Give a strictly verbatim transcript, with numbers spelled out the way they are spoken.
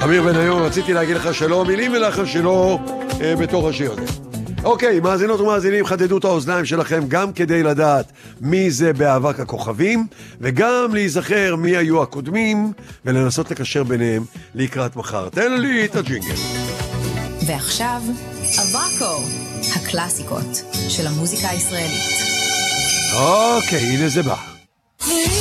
אמיר בניון, רציתי להגיד לך שלא מילים ולחם שלא אה, בתוך השיר הזה. אוקיי, מאזינות ומאזינים, חדדו את האוזניים שלכם גם כדי לדעת מי זה באבק הכוכבים, וגם להיזכר מי היו הקודמים, ולנסות לקשר ביניהם לקראת מחר. תן לי את הג'ינגל. ועכשיו, אבקו, הקלאסיקות של המוזיקה הישראלית. אוקיי, הנה זה בא.